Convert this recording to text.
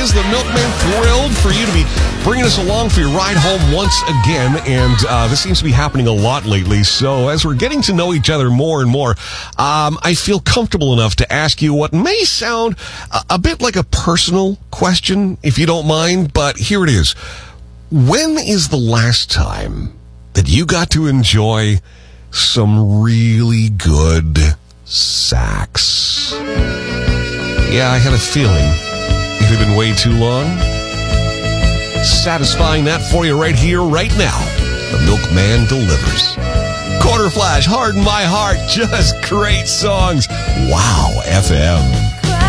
is. The Milkman thrilled for you to be bringing us along for your ride home once again. And this seems to be happening a lot lately. So as we're getting to know each other more and more, I feel comfortable enough to ask you what may sound a bit like a personal question, if you don't mind. But here it is. When is the last time that you got to enjoy some really good sax? Yeah, I had a feeling it had been way too long. Satisfying that for you right here, right now. The Milkman delivers. Quarter Flash, Harden My Heart, just great songs. Wow, FM.